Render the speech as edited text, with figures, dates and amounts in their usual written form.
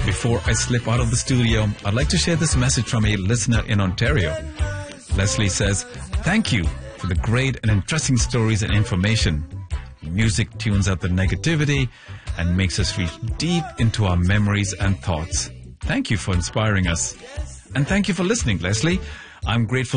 Before I slip out of the studio, I'd like to share this message from a listener in Ontario. Leslie says, "Thank you for the great and interesting stories and information. Music tunes out the negativity and makes us reach deep into our memories and thoughts. Thank you for inspiring us. And thank you for listening, Leslie. I'm grateful